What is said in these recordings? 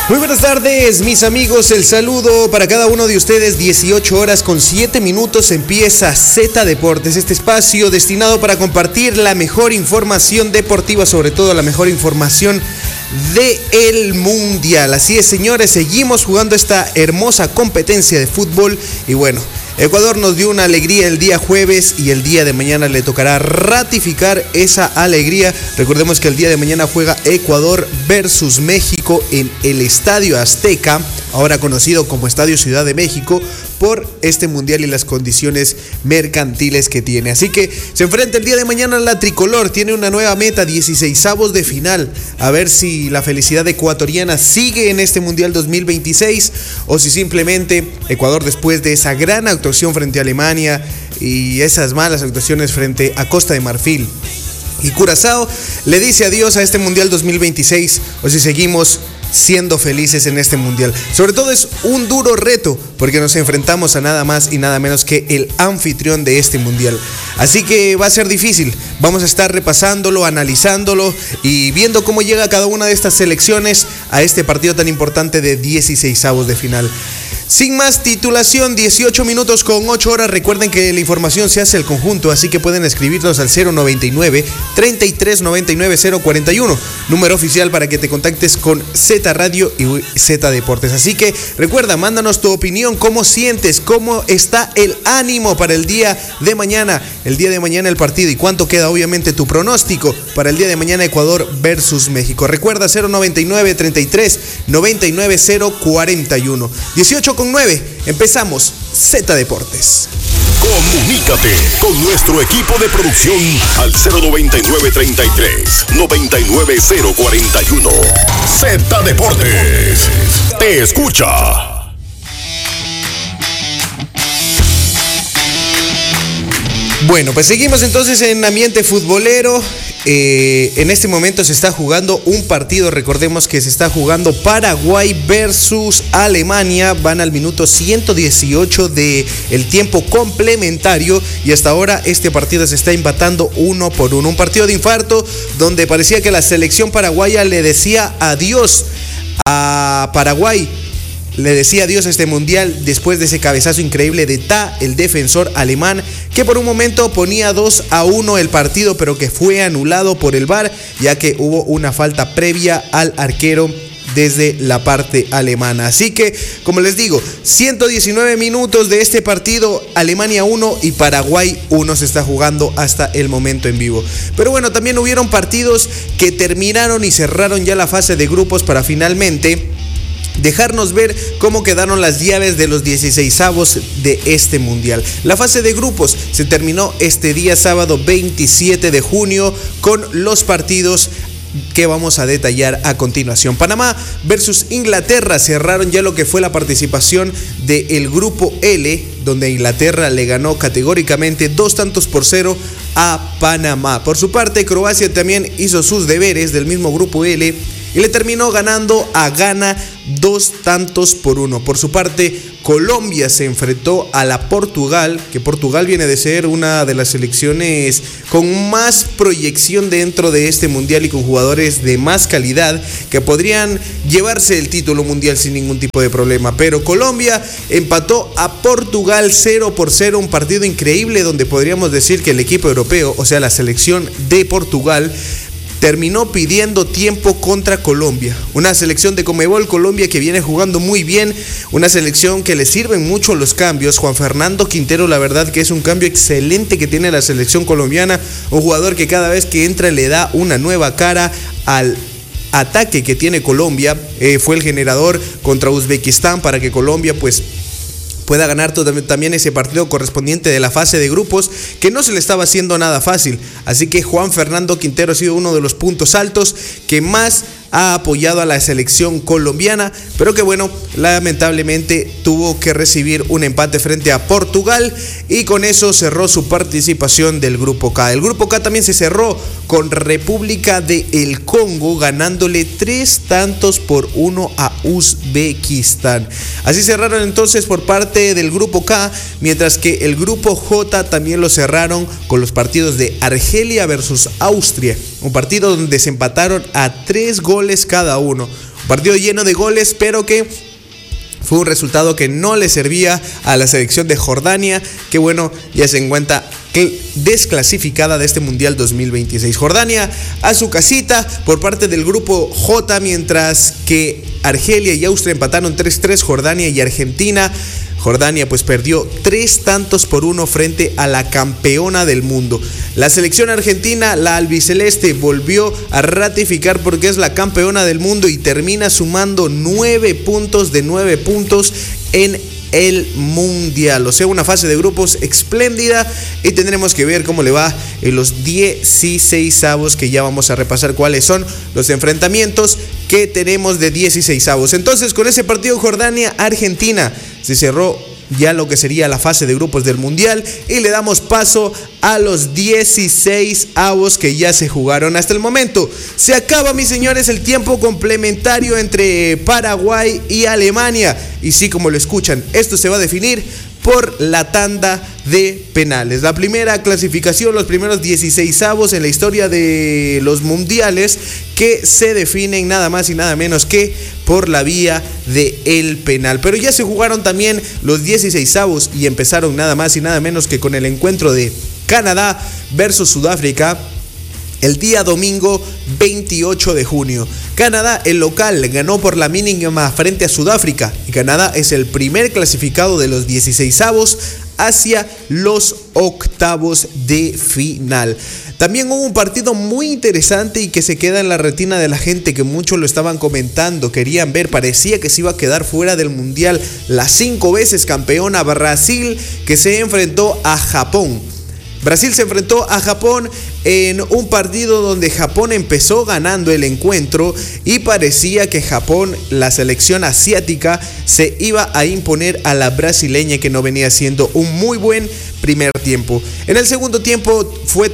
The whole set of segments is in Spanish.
Muy buenas tardes, mis amigos, el saludo para cada uno de ustedes. 18 horas con 7 minutos empieza Z Deportes, este espacio destinado para compartir la mejor información deportiva, sobre todo la mejor información del Mundial. Así es, señores, seguimos jugando esta hermosa competencia de fútbol y bueno, Ecuador nos dio una alegría el día jueves y el día de mañana le tocará ratificar esa alegría. Recordemos que el día de mañana juega Ecuador versus México en el Estadio Azteca, ahora conocido como Estadio Ciudad de México, por este mundial y las condiciones mercantiles que tiene. Así que se enfrenta el día de mañana la tricolor, tiene una nueva meta, 16avos de final. A ver si la felicidad ecuatoriana sigue en este mundial 2026 o si simplemente Ecuador, después de esa gran actuación frente a Alemania y esas malas actuaciones frente a Costa de Marfil y Curazao, le dice adiós a este mundial 2026 o si seguimos siendo felices en este mundial. Sobre todo es un duro reto porque nos enfrentamos a nada más y nada menos que el anfitrión de este mundial. Así que va a ser difícil. Vamos a estar repasándolo, analizándolo y viendo cómo llega cada una de estas selecciones a este partido tan importante de 16avos de final. Sin más titulación, 18 minutos con 8 horas. Recuerden que la información se hace al conjunto, así que pueden escribirnos al 099-3399-041, número oficial para que te contactes con Z Radio y Z Deportes. Así que recuerda, mándanos tu opinión, cómo sientes, cómo está el ánimo para el día de mañana. El día de mañana el partido y cuánto queda, obviamente, tu pronóstico para el día de mañana Ecuador versus México. Recuerda, 099-3399-041. 18 con 9, empezamos Z Deportes. Comunícate con nuestro equipo de producción al 099-33-99041. Z Deportes te escucha. Bueno, pues seguimos entonces en ambiente futbolero. En este momento se está jugando un partido, recordemos que se está jugando Paraguay versus Alemania, van al minuto 118 del tiempo complementario y hasta ahora este partido se está empatando 1-1, un partido de infarto donde parecía que la selección paraguaya le decía adiós a Paraguay. Le decía adiós a este mundial después de ese cabezazo increíble de Ta, el defensor alemán, que por un momento ponía 2-1 el partido, pero que fue anulado por el VAR, ya que hubo una falta previa al arquero desde la parte alemana. Así que, como les digo, 119 minutos de este partido, Alemania 1 y Paraguay 1 se está jugando hasta el momento en vivo. Pero bueno, también hubieron partidos que terminaron y cerraron ya la fase de grupos para finalmente dejarnos ver cómo quedaron las llaves de los 16avos de este mundial. La fase de grupos se terminó este día sábado 27 de junio con los partidos que vamos a detallar a continuación. Panamá versus Inglaterra cerraron ya lo que fue la participación del grupo L, donde Inglaterra le ganó categóricamente 2-0 a Panamá. Por su parte, Croacia también hizo sus deberes del mismo grupo L y le terminó ganando a Ghana 2-1. Por su parte, Colombia se enfrentó a la Portugal, que Portugal viene de ser una de las selecciones con más proyección dentro de este mundial y con jugadores de más calidad que podrían llevarse el título mundial sin ningún tipo de problema. Pero Colombia empató a Portugal 0-0, un partido increíble donde podríamos decir que el equipo europeo, o sea la selección de Portugal, terminó pidiendo tiempo contra Colombia, una selección de Conmebol, Colombia que viene jugando muy bien, una selección que le sirven mucho los cambios. Juan Fernando Quintero, la verdad que es un cambio excelente que tiene la selección colombiana, un jugador que cada vez que entra le da una nueva cara al ataque que tiene Colombia. Fue el generador contra Uzbekistán para que Colombia pues pueda ganar también ese partido correspondiente de la fase de grupos, que no se le estaba haciendo nada fácil. Así que Juan Fernando Quintero ha sido uno de los puntos altos que más ha apoyado a la selección colombiana, pero que bueno, lamentablemente tuvo que recibir un empate frente a Portugal y con eso cerró su participación del Grupo K. El Grupo K también se cerró con República del Congo ganándole 3-1 a Uzbekistán. Así cerraron entonces por parte del Grupo K, mientras que el Grupo J también lo cerraron con los partidos de Argelia versus Austria, un partido donde se empataron a 3 goles cada uno. Partido lleno de goles, pero que fue un resultado que no le servía a la selección de Jordania, que bueno, ya se encuentra desclasificada de este Mundial 2026. Jordania a su casita por parte del grupo J, mientras que Argelia y Austria empataron 3-3, Jordania y Argentina. Jordania pues perdió 3-1 frente a la campeona del mundo. La selección argentina, la albiceleste, volvió a ratificar porque es la campeona del mundo y termina sumando 9 puntos de 9 puntos en el Mundial. O sea, una fase de grupos espléndida y tendremos que ver cómo le va en los 16avos, que ya vamos a repasar cuáles son los enfrentamientos que tenemos de 16avos. Entonces, con ese partido Jordania-Argentina se cerró ya lo que sería la fase de grupos del Mundial y le damos paso a los 16avos que ya se jugaron hasta el momento. Se acaba, mis señores, el tiempo complementario entre Paraguay y Alemania y sí, como lo escuchan, esto se va a definir por la tanda de penales. La primera clasificación, los primeros 16avos en la historia de los mundiales, que se definen nada más y nada menos que por la vía del penal. Pero ya se jugaron también los 16avos y empezaron nada más y nada menos que con el encuentro de Canadá versus Sudáfrica el día domingo 28 de junio. Canadá, el local, ganó por la mínima frente a Sudáfrica y Canadá es el primer clasificado de los 16avos hacia los octavos de final. También hubo un partido muy interesante y que se queda en la retina de la gente, que muchos lo estaban comentando, querían ver, parecía que se iba a quedar fuera del Mundial la 5 veces campeona Brasil, que se enfrentó a Japón. Brasil se enfrentó a Japón en un partido donde Japón empezó ganando el encuentro y parecía que Japón, la selección asiática, se iba a imponer a la brasileña, que no venía haciendo un muy buen primer tiempo. En el segundo tiempo fue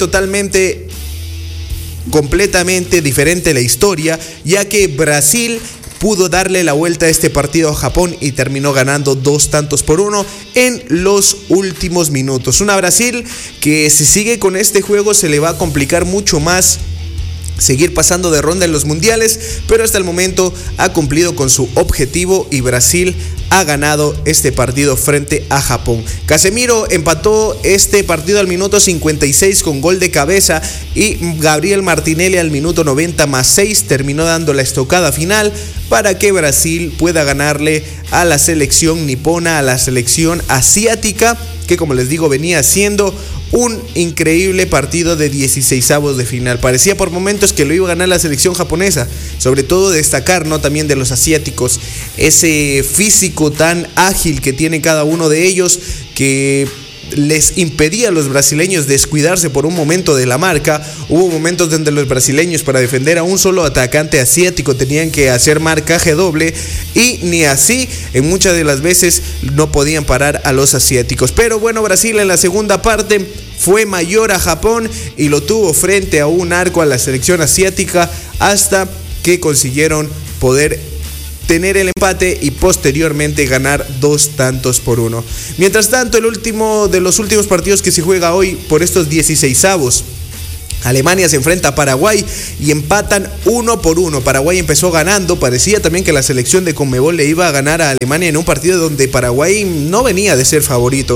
completamente diferente la historia, ya que Brasil pudo darle la vuelta a este partido a Japón y terminó ganando 2-1 en los últimos minutos. Una Brasil que, si sigue con este juego, se le va a complicar mucho más seguir pasando de ronda en los mundiales, pero hasta el momento ha cumplido con su objetivo y Brasil ha ganado este partido frente a Japón. Casemiro empató este partido al minuto 56 con gol de cabeza y Gabriel Martinelli al minuto 90+6 terminó dando la estocada final para que Brasil pueda ganarle a la selección nipona, a la selección asiática, que, como les digo, venía haciendo un increíble partido de 16avos de final. Parecía por momentos que lo iba a ganar la selección japonesa. Sobre todo destacar, ¿no?, también de los asiáticos, ese físico tan ágil que tiene cada uno de ellos, que les impedía a los brasileños descuidarse por un momento de la marca. Hubo momentos donde los brasileños, para defender a un solo atacante asiático, tenían que hacer marcaje doble y ni así en muchas de las veces no podían parar a los asiáticos. Pero bueno, Brasil en la segunda parte fue mayor a Japón y lo tuvo frente a un arco a la selección asiática hasta que consiguieron poder tener el empate y posteriormente ganar 2-1. Mientras tanto, el último de los últimos partidos que se juega hoy por estos 16avos, Alemania se enfrenta a Paraguay y empatan 1-1. Paraguay empezó ganando, parecía también que la selección de Conmebol le iba a ganar a Alemania en un partido donde Paraguay no viene de ser favorito,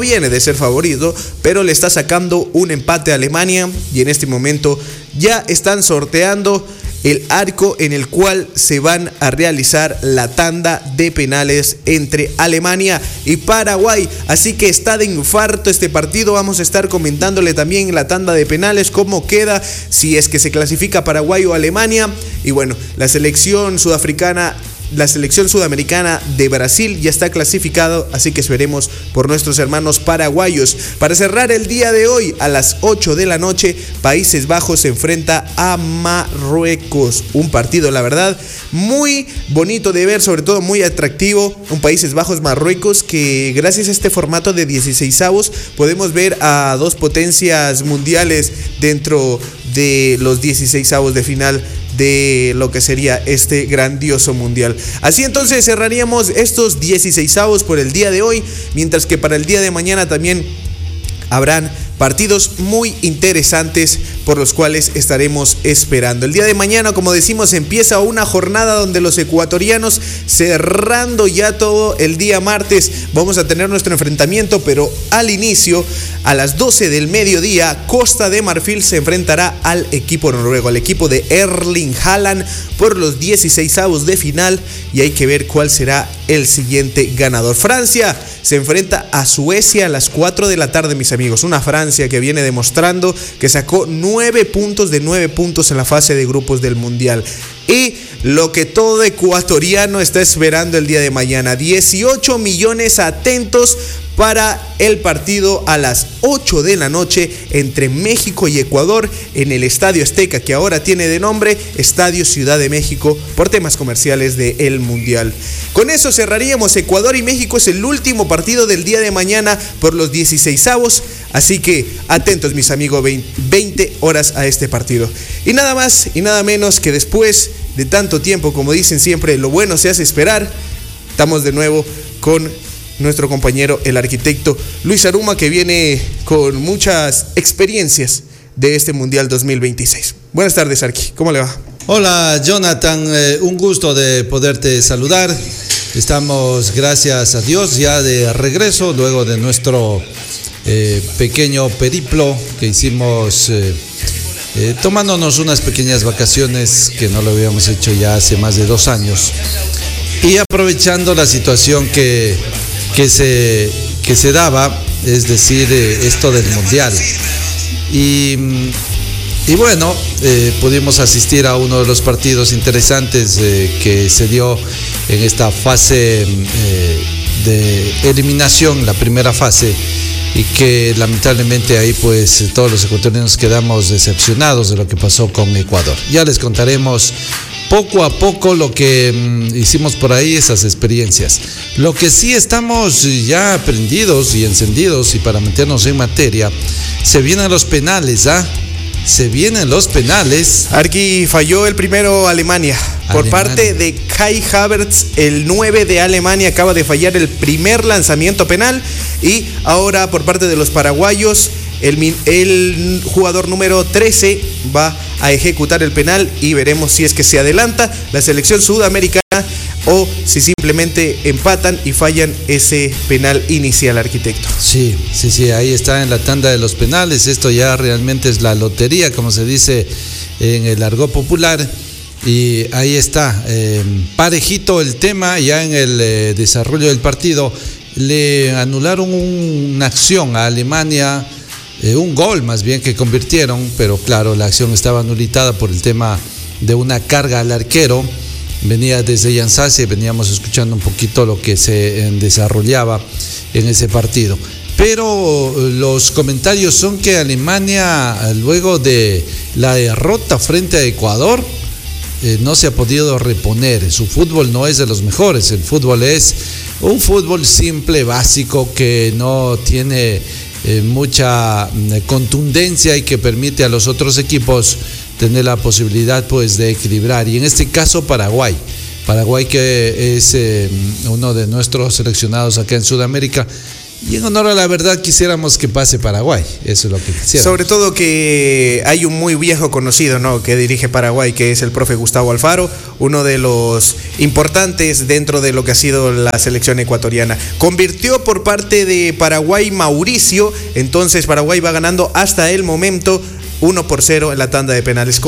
pero le está sacando un empate a Alemania y en este momento ya están sorteando el arco en el cual se van a realizar la tanda de penales entre Alemania y Paraguay. Así que está de infarto este partido. Vamos a estar comentándole también la tanda de penales, cómo queda, si es que se clasifica Paraguay o Alemania. Y bueno, la selección sudamericana de Brasil ya está clasificado, así que esperemos por nuestros hermanos paraguayos. Para cerrar el día de hoy, a las 8 de la noche, Países Bajos se enfrenta a Marruecos. Un partido, la verdad, muy bonito de ver, sobre todo muy atractivo. Un Países Bajos-Marruecos que, gracias a este formato de 16avos, podemos ver a dos potencias mundiales dentro de los 16avos de final de lo que sería este grandioso mundial. Así entonces cerraríamos estos 16avos por el día de hoy, mientras que para el día de mañana también habrán partidos muy interesantes por los cuales estaremos esperando. El día de mañana, como decimos, empieza una jornada donde los ecuatorianos, cerrando ya todo el día martes, vamos a tener nuestro enfrentamiento, pero al inicio, a las 12 del mediodía, Costa de Marfil se enfrentará al equipo noruego, al equipo de Erling Haaland, por los 16avos de final, y hay que ver cuál será el siguiente ganador. Francia se enfrenta a Suecia a las 4 de la tarde, mis amigos. Una Francia que viene demostrando que sacó 9 puntos de 9 puntos en la fase de grupos del Mundial. Y lo que todo ecuatoriano está esperando el día de mañana, 18 millones atentos para el partido a las 8 de la noche entre México y Ecuador en el Estadio Azteca, que ahora tiene de nombre Estadio Ciudad de México por temas comerciales del Mundial. Con eso cerraríamos. Ecuador y México es el último partido del día de mañana por los 16avos, así que atentos, mis amigos, 20 horas a este partido. Y nada más y nada menos que después de tanto tiempo, como dicen siempre, lo bueno se hace esperar. Estamos de nuevo con nuestro compañero, el arquitecto Luis Aruma, que viene con muchas experiencias de este Mundial 2026. Buenas tardes, Arqui, ¿cómo le va? Hola, Jonathan, un gusto de poderte saludar. Estamos, gracias a Dios, ya de regreso luego de nuestro pequeño periplo que hicimos tomándonos unas pequeñas vacaciones que no lo habíamos hecho ya hace más de 2 años, y aprovechando la situación que se daba, es decir, esto del Mundial. Y bueno, pudimos asistir a uno de los partidos interesantes que se dio en esta fase de eliminación, la primera fase, y que lamentablemente ahí pues todos los ecuatorianos quedamos decepcionados de lo que pasó con Ecuador. Ya les contaremos poco a poco lo que hicimos por ahí, esas experiencias. Lo que sí estamos ya aprendidos y encendidos, y para meternos en materia, se vienen los penales, Se vienen los penales. Arqui, falló el primero Alemania. Por parte de Kai Havertz, el 9 de Alemania acaba de fallar el primer lanzamiento penal. Y ahora por parte de los paraguayos, el jugador número 13 va a ejecutar el penal, y veremos si es que se adelanta la selección sudamericana o si simplemente empatan y fallan ese penal inicial, arquitecto. Sí, ahí está en la tanda de los penales. Esto ya realmente es la lotería, como se dice en el argot popular. Y ahí está, parejito el tema. Ya en el desarrollo del partido le anularon una acción a Alemania, un gol más bien que convirtieron, pero claro, la acción estaba anulitada por el tema de una carga al arquero. Venía desde Yansace, veníamos escuchando un poquito lo que se desarrollaba en ese partido. Pero los comentarios son que Alemania, luego de la derrota frente a Ecuador, no se ha podido reponer. Su fútbol no es de los mejores. El fútbol es un fútbol simple, básico, que no tiene mucha contundencia y que permite a los otros equipos tener la posibilidad pues de equilibrar. Y en este caso Paraguay que es uno de nuestros seleccionados acá en Sudamérica, y en honor a la verdad quisiéramos que pase Paraguay. Eso es lo que quisiéramos. Sobre todo que hay un muy viejo conocido, ¿no?, que dirige Paraguay, que es el profe Gustavo Alfaro, uno de los importantes dentro de lo que ha sido la selección ecuatoriana. Convirtió por parte de Paraguay Mauricio, entonces Paraguay va ganando hasta el momento 1-0 en la tanda de penales.